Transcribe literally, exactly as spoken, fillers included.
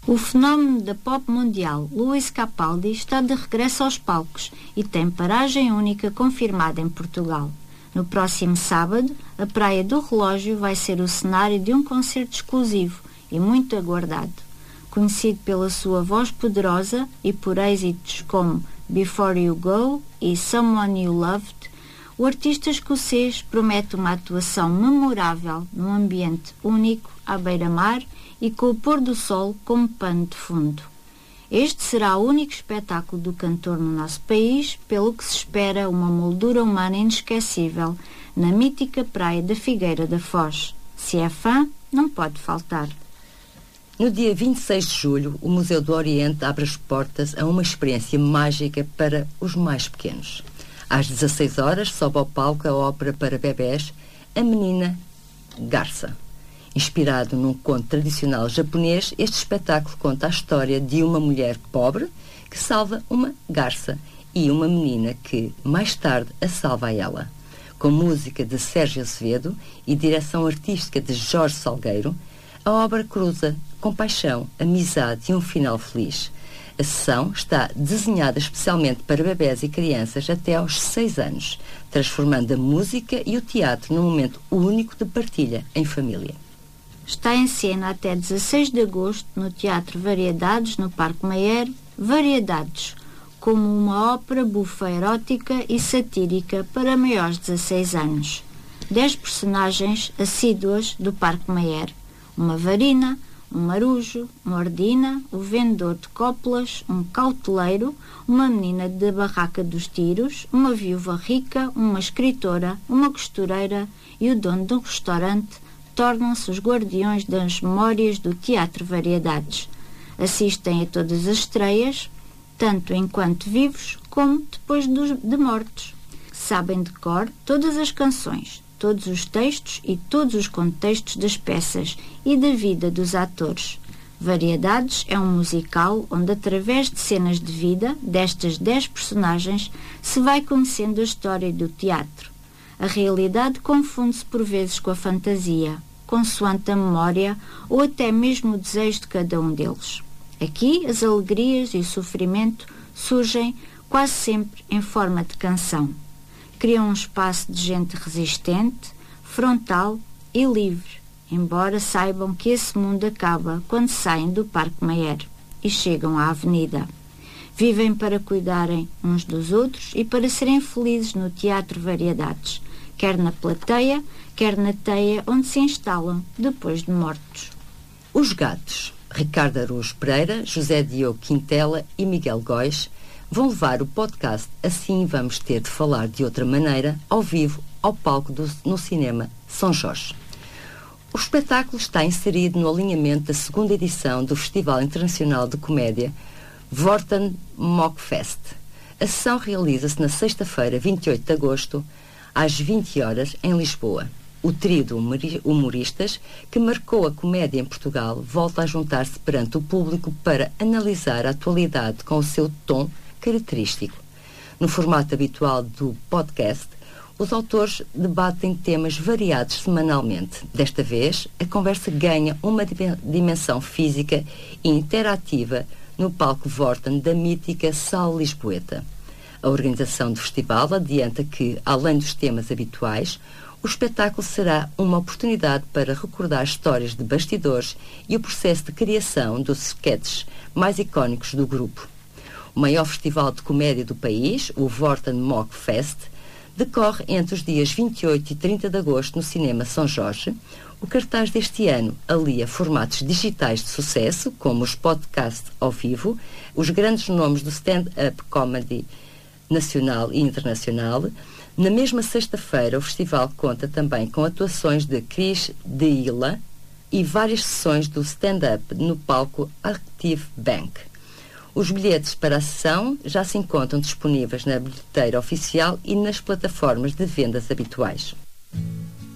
O fenómeno da pop mundial, Luís Capaldi, está de regresso aos palcos e tem paragem única confirmada em Portugal. No próximo sábado, a Praia do Relógio vai ser o cenário de um concerto exclusivo e muito aguardado. Conhecido pela sua voz poderosa e por êxitos como Before You Go e Someone You Loved, o artista escocês promete uma atuação memorável num ambiente único à beira-mar e com o pôr do sol como pano de fundo. Este será o único espetáculo do cantor no nosso país, pelo que se espera uma moldura humana inesquecível na mítica praia da Figueira da Foz. Se é fã, não pode faltar. No dia vinte e seis de julho, o Museu do Oriente abre as portas a uma experiência mágica para os mais pequenos. Às dezasseis horas, sobe ao palco a ópera para bebés A Menina Garça. Inspirado num conto tradicional japonês, este espetáculo conta a história de uma mulher pobre que salva uma garça e uma menina que, mais tarde, a salva a ela. Com música de Sérgio Azevedo e direção artística de Jorge Salgueiro, a obra cruza compaixão, amizade e um final feliz. A sessão está desenhada especialmente para bebés e crianças até aos seis anos, transformando a música e o teatro num momento único de partilha em família. Está em cena até dezasseis de agosto no Teatro Variedades, no Parque Mayer, Variedades, como uma ópera bufa erótica e satírica para maiores de dezasseis anos. Dez personagens assíduas do Parque Mayer, uma varina, um marujo, uma ordina, o vendedor de cópulas, um cauteleiro, uma menina da barraca dos tiros, uma viúva rica, uma escritora, uma costureira e o dono de um restaurante tornam-se os guardiões das memórias do Teatro Variedades. Assistem a todas as estreias, tanto enquanto vivos como depois dos, de mortos. Sabem de cor todas as canções, todos os textos e todos os contextos das peças e da vida dos atores. Variedades é um musical onde, através de cenas de vida destas dez personagens, se vai conhecendo a história do teatro. A realidade confunde-se por vezes com a fantasia, consoante a memória ou até mesmo o desejo de cada um deles. Aqui, as alegrias e o sofrimento surgem quase sempre em forma de canção. Criam um espaço de gente resistente, frontal e livre, embora saibam que esse mundo acaba quando saem do Parque Mayer e chegam à avenida. Vivem para cuidarem uns dos outros e para serem felizes no Teatro Variedades, quer na plateia, quer na teia onde se instalam depois de mortos. Os Gatos, Ricardo Araújo Pereira, José Diogo Quintela e Miguel Góis, vão levar o podcast Assim Vamos Ter de Falar de Outra Maneira ao vivo ao palco do, no Cinema São Jorge. O espetáculo está inserido no alinhamento da segunda edição do Festival Internacional de Comédia Vorten Mockfest. A sessão realiza-se na sexta-feira, vinte e oito de agosto, às vinte horas, em Lisboa. O trio de humoristas que marcou a comédia em Portugal volta a juntar-se perante o público para analisar a atualidade com o seu tom característico. No formato habitual do podcast, os autores debatem temas variados semanalmente. Desta vez, a conversa ganha uma dimensão física e interativa no palco Vorten da mítica Sala Lisboeta. A organização do festival adianta que, além dos temas habituais, o espetáculo será uma oportunidade para recordar histórias de bastidores e o processo de criação dos sketches mais icónicos do grupo. O maior festival de comédia do país, o Vorten Mockfest, decorre entre os dias vinte e oito e trinta de agosto no Cinema São Jorge. O cartaz deste ano alia formatos digitais de sucesso, como os podcasts ao vivo, os grandes nomes do stand-up comedy nacional e internacional. Na mesma sexta-feira, o festival conta também com atuações de Cris de Ila e várias sessões do stand-up no palco Active Bank. Os bilhetes para a sessão já se encontram disponíveis na bilheteira oficial e nas plataformas de vendas habituais.